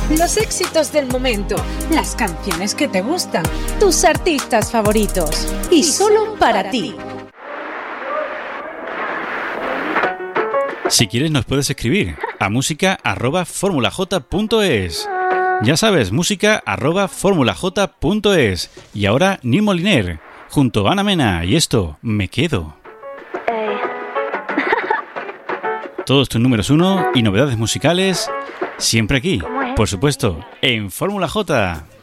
Los éxitos del momento, las canciones que te gustan, tus artistas favoritos. Y solo para ti. Si quieres nos puedes escribir a música@formulaj.es. Ya sabes, música@formulaj.es. Y ahora Neil Moliner, junto a Ana Mena, y esto, Me Quedo. Todos tus números 1 y novedades musicales, siempre aquí, por supuesto, en Fórmula J.